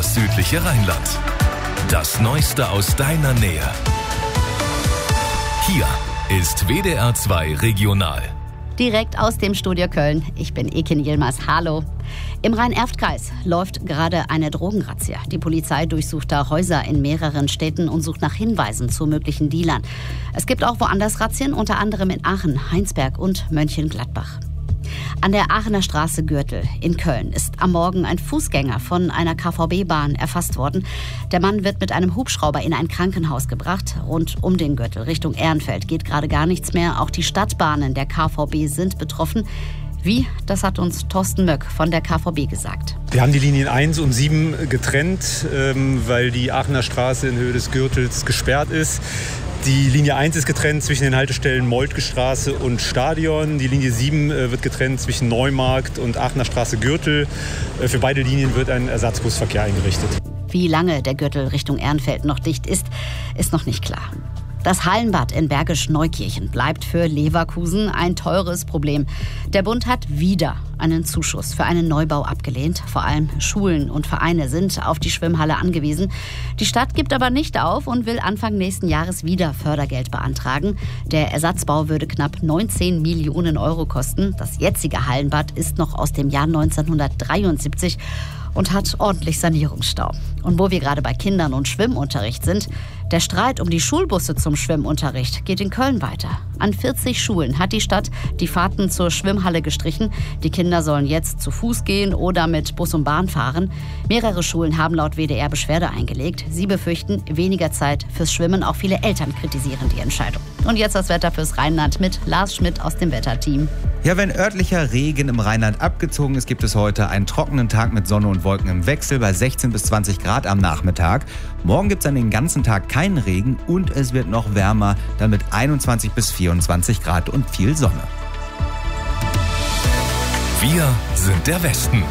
das südliche Rheinland. Das Neueste aus deiner Nähe. Hier ist WDR 2 Regional. Direkt aus dem Studio Köln. Ich bin Ekin Yilmaz. Hallo. Im Rhein-Erft-Kreis läuft gerade eine Drogenrazzia. Die Polizei durchsucht da Häuser in mehreren Städten und sucht nach Hinweisen zu möglichen Dealern. Es gibt auch woanders Razzien, unter anderem in Aachen, Heinsberg und Mönchengladbach. An der Aachener Straße Gürtel in Köln ist am Morgen ein Fußgänger von einer KVB-Bahn erfasst worden. Der Mann wird mit einem Hubschrauber in ein Krankenhaus gebracht. Rund um den Gürtel Richtung Ehrenfeld geht gerade gar nichts mehr. Auch die Stadtbahnen der KVB sind betroffen. Wie? Das hat uns Thorsten Möck von der KVB gesagt. Wir haben die Linien 1 und 7 getrennt, weil die Aachener Straße in Höhe des Gürtels gesperrt ist. Die Linie 1 ist getrennt zwischen den Haltestellen Moltke Straße und Stadion. Die Linie 7 wird getrennt zwischen Neumarkt und Aachener Straße Gürtel. Für beide Linien wird ein Ersatzbusverkehr eingerichtet. Wie lange der Gürtel Richtung Ehrenfeld noch dicht ist, ist noch nicht klar. Das Hallenbad in Bergisch Neukirchen bleibt für Leverkusen ein teures Problem. Der Bund hat wieder einen Zuschuss für einen Neubau abgelehnt. Vor allem Schulen und Vereine sind auf die Schwimmhalle angewiesen. Die Stadt gibt aber nicht auf und will Anfang nächsten Jahres wieder Fördergeld beantragen. Der Ersatzbau würde knapp 19 Millionen Euro kosten. Das jetzige Hallenbad ist noch aus dem Jahr 1973 und hat ordentlich Sanierungsstau. Und wo wir gerade bei Kindern und Schwimmunterricht sind, der Streit um die Schulbusse zum Schwimmunterricht geht in Köln weiter. An 40 Schulen hat die Stadt die Fahrten zur Schwimmhalle gestrichen. Die Kinder sollen jetzt zu Fuß gehen oder mit Bus und Bahn fahren. Mehrere Schulen haben laut WDR Beschwerde eingelegt. Sie befürchten weniger Zeit fürs Schwimmen. Auch viele Eltern kritisieren die Entscheidung. Und jetzt das Wetter fürs Rheinland mit Lars Schmidt aus dem Wetterteam. Ja, wenn örtlicher Regen im Rheinland abgezogen ist, gibt es heute einen trockenen Tag mit Sonne und Wolken im Wechsel bei 16 bis 20 Grad am Nachmittag. Morgen gibt es dann den ganzen Tag keinen Regen und es wird noch wärmer, dann mit 21 bis 24 Grad und viel Sonne. Wir sind der Westen.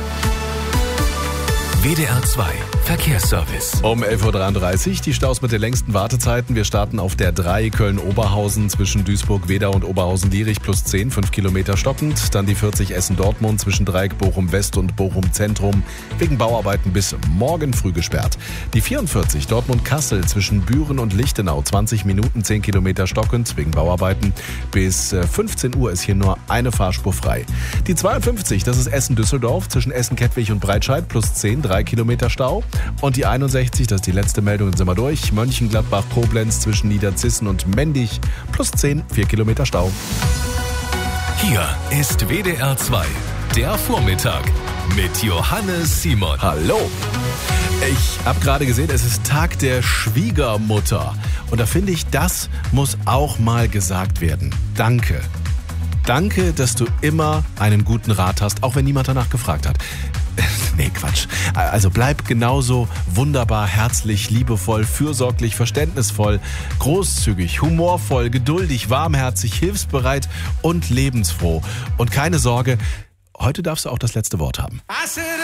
WDR 2 Verkehrsservice. Um 11.33 Uhr die Staus mit den längsten Wartezeiten. Wir starten auf der 3 Köln-Oberhausen zwischen Duisburg-Wedau und Oberhausen-Lierich plus 10, 5 Kilometer stockend. Dann die 40 Essen-Dortmund zwischen Dreieck Bochum-West und Bochum-Zentrum wegen Bauarbeiten bis morgen früh gesperrt. Die 44 Dortmund-Kassel zwischen Büren und Lichtenau 20 Minuten, 10 Kilometer stockend wegen Bauarbeiten. Bis 15 Uhr ist hier nur eine Fahrspur frei. Die 52, das ist Essen-Düsseldorf zwischen Essen-Kettwig und Breitscheid plus 10, 3 Kilometer Stau. Und die 61, das ist die letzte Meldung, dann sind wir durch. Mönchengladbach-Koblenz zwischen Niederzissen und Mendig plus 10, 4 Kilometer Stau. Hier ist WDR 2, der Vormittag mit Johannes Simon. Hallo. Ich habe gerade gesehen, es ist Tag der Schwiegermutter. Und da finde ich, das muss auch mal gesagt werden. Danke. Danke, dass du immer einen guten Rat hast, auch wenn niemand danach gefragt hat. Nee, Quatsch. Also bleib genauso wunderbar, herzlich, liebevoll, fürsorglich, verständnisvoll, großzügig, humorvoll, geduldig, warmherzig, hilfsbereit und lebensfroh. Und keine Sorge, heute darfst du auch das letzte Wort haben.